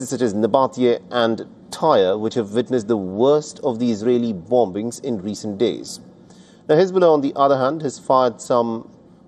such as Nabateye and Tyre, which have witnessed the worst of the Israeli bombings in recent days. Now, Hezbollah, on the other hand, has fired some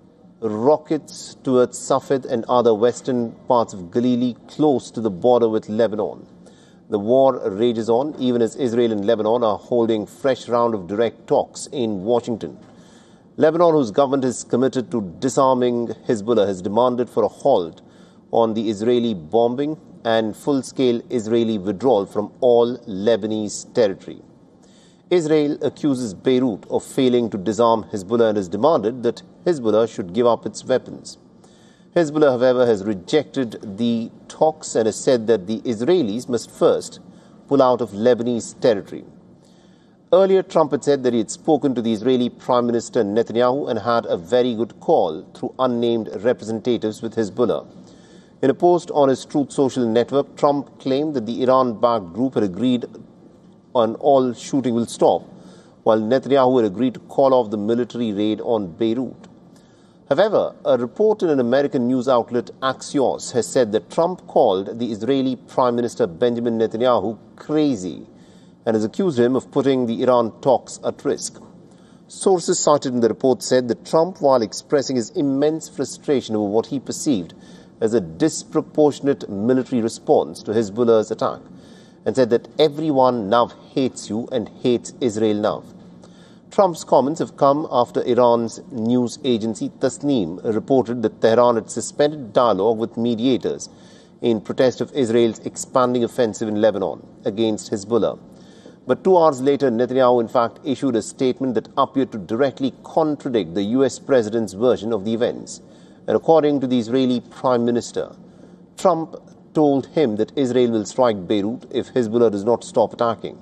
rockets towards Safed and other western parts of Galilee close to the border with Lebanon. The war rages on, even as Israel and Lebanon are holding fresh round of direct talks in Washington. Lebanon, whose government is committed to disarming Hezbollah, has demanded for a halt on the Israeli bombing and full-scale Israeli withdrawal from all Lebanese territory. Israel accuses Beirut of failing to disarm Hezbollah and has demanded that Hezbollah should give up its weapons. Hezbollah, however, has rejected the talks and has said that the Israelis must first pull out of Lebanese territory. Earlier, Trump had said that he had spoken to the Israeli Prime Minister Netanyahu and had a very good call through unnamed representatives with Hezbollah. In a post on his Truth Social network, Trump claimed that the Iran-backed group had agreed on all shooting will stop, while Netanyahu had agreed to call off the military raid on Beirut. However, a report in an American news outlet, Axios, has said that Trump called the Israeli Prime Minister Benjamin Netanyahu crazy and has accused him of putting the Iran talks at risk. Sources cited in the report said that Trump, while expressing his immense frustration over what he perceived as a disproportionate military response to Hezbollah's attack, and said that everyone now hates you and hates Israel now. Trump's comments have come after Iran's news agency Tasneem reported that Tehran had suspended dialogue with mediators in protest of Israel's expanding offensive in Lebanon against Hezbollah. But 2 hours later, Netanyahu in fact issued a statement that appeared to directly contradict the US president's version of the events. And according to the Israeli Prime Minister, Trump told him that Israel will strike Beirut if Hezbollah does not stop attacking.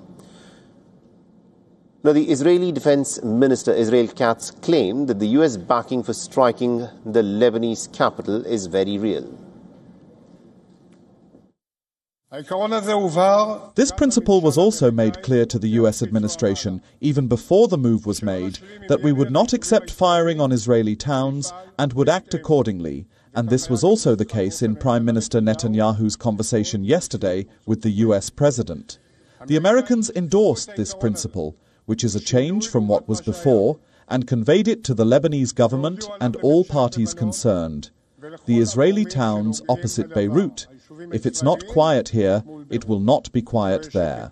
Now, the Israeli Defense Minister Israel Katz claimed that the US backing for striking the Lebanese capital is very real. This principle was also made clear to the US administration, even before the move was made, that we would not accept firing on Israeli towns and would act accordingly. And this was also the case in Prime Minister Netanyahu's conversation yesterday with the US President. The Americans endorsed this principle, which is a change from what was before, and conveyed it to the Lebanese government and all parties concerned. The Israeli towns opposite Beirut, if it's not quiet here, it will not be quiet there.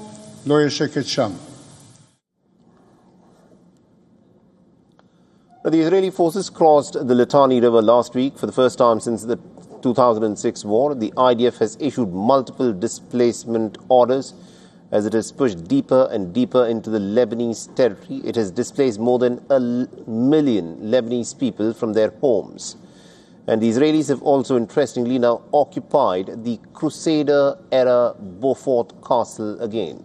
The Israeli forces crossed the Litani River last week for the first time since the 2006 war. The IDF has issued multiple displacement orders as it has pushed deeper and deeper into the Lebanese territory. It has displaced more than 1 million Lebanese people from their homes. And the Israelis have also, interestingly, now occupied the Crusader-era Beaufort Castle again.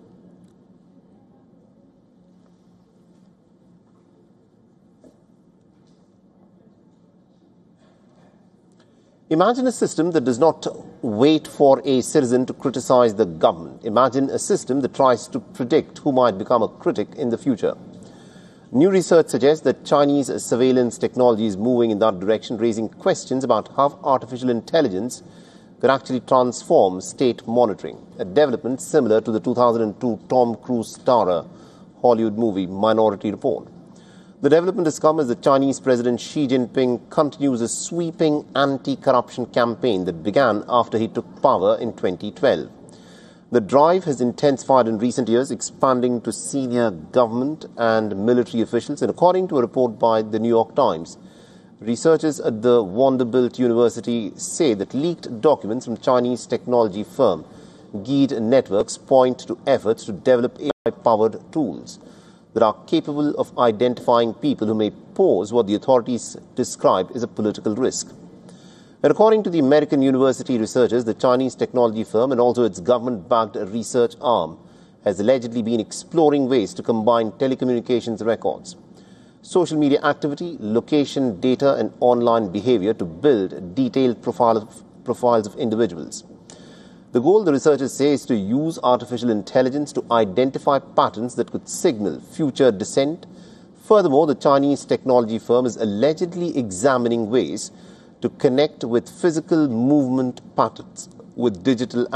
Imagine a system that does not wait for a citizen to criticize the government. Imagine a system that tries to predict who might become a critic in the future. New research suggests that Chinese surveillance technology is moving in that direction, raising questions about how artificial intelligence could actually transform state monitoring, a development similar to the 2002 Tom Cruise starrer Hollywood movie Minority Report. The development has come as the Chinese President Xi Jinping continues a sweeping anti-corruption campaign that began after he took power in 2012. The drive has intensified in recent years, expanding to senior government and military officials. And according to a report by the New York Times, researchers at the Vanderbilt University say that leaked documents from Chinese technology firm Geed Networks point to efforts to develop AI-powered tools that are capable of identifying people who may pose what the authorities describe as a political risk. And according to the American university researchers, the Chinese technology firm and also its government-backed research arm has allegedly been exploring ways to combine telecommunications records, social media activity, location data, and online behavior to build detailed profiles of individuals. The goal, the researchers say, is to use artificial intelligence to identify patterns that could signal future dissent. Furthermore, the Chinese technology firm is allegedly examining ways to connect with physical movement patterns with digital